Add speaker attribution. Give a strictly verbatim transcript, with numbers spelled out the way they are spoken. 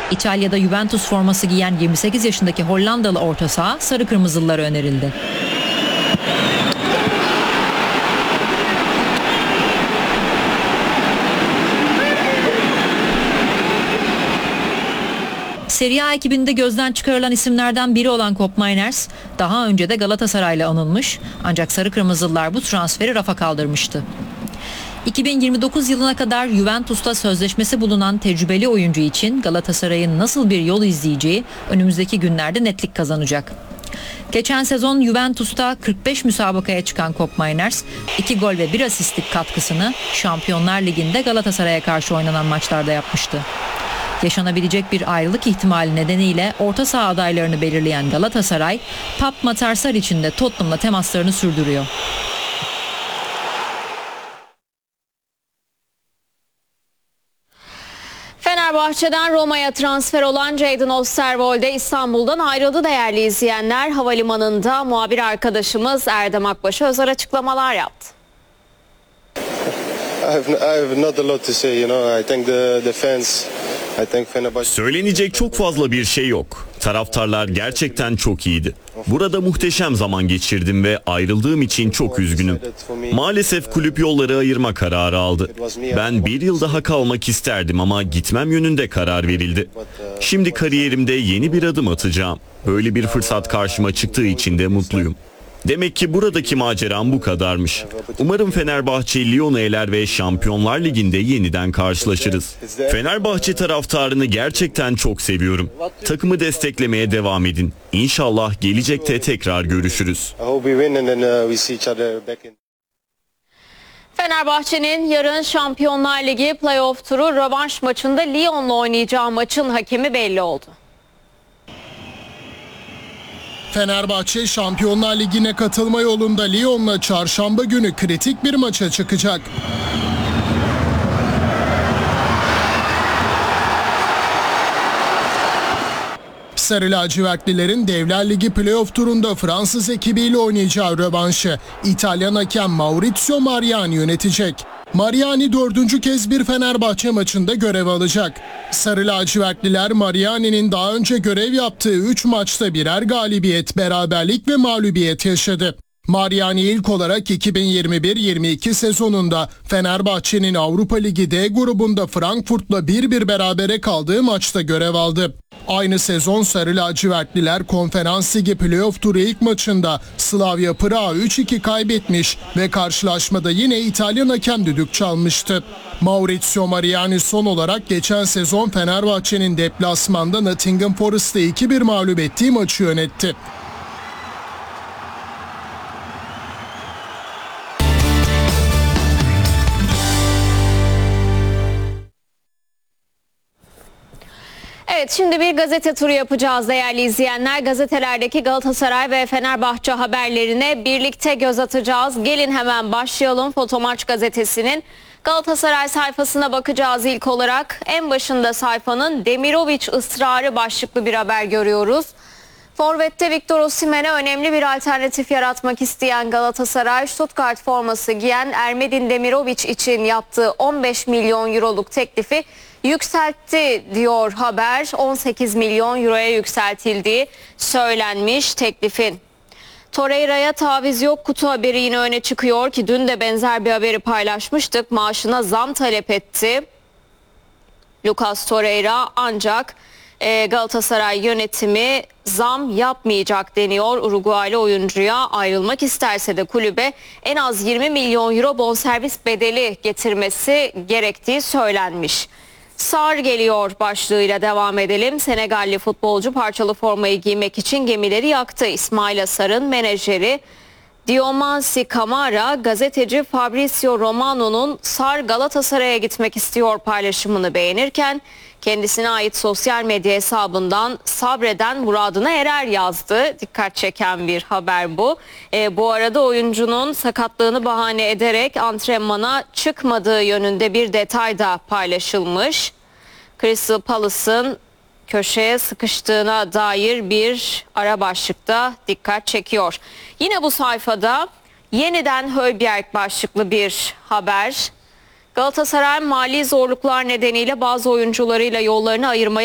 Speaker 1: İtalya'da Juventus forması giyen yirmi sekiz yaşındaki Hollandalı orta saha sarı kırmızılılara önerildi. Serie A ekibinde gözden çıkarılan isimlerden biri olan Koopmeiners daha önce de Galatasaray'la anılmış, ancak sarı kırmızılılar bu transferi rafa kaldırmıştı. iki bin yirmi dokuz yılına kadar Juventus'ta sözleşmesi bulunan tecrübeli oyuncu için Galatasaray'ın nasıl bir yol izleyeceği önümüzdeki günlerde netlik kazanacak. Geçen sezon Juventus'ta kırk beş müsabakaya çıkan Koopmeiners iki gol ve bir asistlik katkısını Şampiyonlar Ligi'nde Galatasaray'a karşı oynanan maçlarda yapmıştı. Yaşanabilecek bir ayrılık ihtimali nedeniyle orta saha adaylarını belirleyen Galatasaray, Pape Matar Sarr için de Tottenham'la temaslarını sürdürüyor.
Speaker 2: Fenerbahçe'den Roma'ya transfer olan Jadon Osterwolde İstanbul'dan ayrıldı değerli izleyenler. Havalimanında muhabir arkadaşımız Erdem Akbaş'a özel açıklamalar yaptı.
Speaker 3: Söylenecek çok fazla bir şey yok. Taraftarlar gerçekten çok iyiydi. Burada muhteşem zaman geçirdim ve ayrıldığım için çok üzgünüm. Maalesef kulüp yolları ayırma kararı aldı. Ben bir yıl daha kalmak isterdim ama gitmem yönünde karar verildi. Şimdi kariyerimde yeni bir adım atacağım. Böyle bir fırsat karşıma çıktığı için de mutluyum. Demek ki buradaki maceram bu kadarmış. Umarım Fenerbahçe Lyon'u eler ve Şampiyonlar Ligi'nde yeniden karşılaşırız. Fenerbahçe taraftarını gerçekten çok seviyorum. Takımı desteklemeye devam edin. İnşallah gelecekte tekrar görüşürüz.
Speaker 2: Fenerbahçe'nin yarın Şampiyonlar Ligi playoff turu rövanş maçında Lyon'la oynayacağı maçın hakemi belli oldu.
Speaker 4: Fenerbahçe Şampiyonlar Ligi'ne katılma yolunda Lyon'la çarşamba günü kritik bir maça çıkacak. Sarı lacivertlilerin Devler Ligi playoff turunda Fransız ekibiyle oynayacağı rövanşı İtalyan hakem Maurizio Mariani yönetecek. Mariani dördüncü kez bir Fenerbahçe maçında görev alacak. Sarı lacivertliler Mariani'nin daha önce görev yaptığı üç maçta birer galibiyet, beraberlik ve mağlubiyet yaşadı. Mariani ilk olarak iki bin yirmi bir yirmi iki sezonunda Fenerbahçe'nin Avrupa Ligi D grubunda Frankfurt'la bir bir berabere kaldığı maçta görev aldı. Aynı sezon Sarı lacivertliler Konferans Ligi playoff turu ilk maçında Slavia Prag'ı üç iki kaybetmiş ve karşılaşmada yine İtalyan hakem düdük çalmıştı. Maurizio Mariani son olarak geçen sezon Fenerbahçe'nin deplasmanda Nottingham Forest'ı iki bir mağlup ettiği maçı yönetti.
Speaker 2: Evet, şimdi bir gazete turu yapacağız değerli izleyenler. Gazetelerdeki Galatasaray ve Fenerbahçe haberlerine birlikte göz atacağız. Gelin hemen başlayalım. Fotomaç gazetesinin Galatasaray sayfasına bakacağız ilk olarak. En başında sayfanın Demirovic ısrarı başlıklı bir haber görüyoruz. Forvet'te Victor Osimhen'e önemli bir alternatif yaratmak isteyen Galatasaray, Stuttgart forması giyen Ermedin Demirovic için yaptığı on beş milyon euroluk teklifi yükseltti diyor haber. on sekiz milyon euroya yükseltildiği söylenmiş teklifin. Torreira'ya taviz yok kutu haberi yine öne çıkıyor ki dün de benzer bir haberi paylaşmıştık. Maaşına zam talep etti Lucas Torreira, ancak e, Galatasaray yönetimi zam yapmayacak deniyor. Uruguaylı oyuncuya ayrılmak isterse de kulübe en az yirmi milyon euro bonservis bedeli getirmesi gerektiği söylenmiş. Sarr geliyor başlığıyla devam edelim. Senegalli futbolcu parçalı formayı giymek için gemileri yaktı. İsmail Sarr'ın menajeri Diomansi Camara, gazeteci Fabrizio Romano'nun Sarr Galatasaray'a gitmek istiyor paylaşımını beğenirken kendisine ait sosyal medya hesabından sabreden muradına erer yazdı. Dikkat çeken bir haber bu. E, bu arada oyuncunun sakatlığını bahane ederek antrenmana çıkmadığı yönünde bir detay da paylaşılmış. Crystal Palace'ın köşeye sıkıştığına dair bir ara başlıkta dikkat çekiyor. Yine bu sayfada yeniden Højbjerg başlıklı bir haber. Galatasaray mali zorluklar nedeniyle bazı oyuncularıyla yollarını ayırmaya